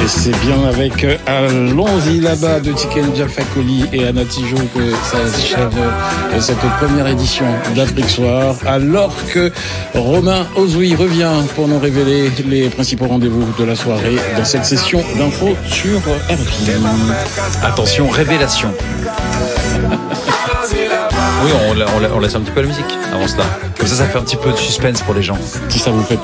c'est bien avec Allons-y là-bas de Tiken Jah Fakoly et Anna Tijoux que ça s'achève cette première édition d'Afrique Soir, alors que Romain Ozoui revient pour nous révéler les principaux rendez-vous de la soirée dans cette session d'infos sur RFI. Attention, révélation. Oui, on laisse un petit peu la musique avant cela. Comme ça fait un petit peu de suspense pour les gens. Si ça vous fait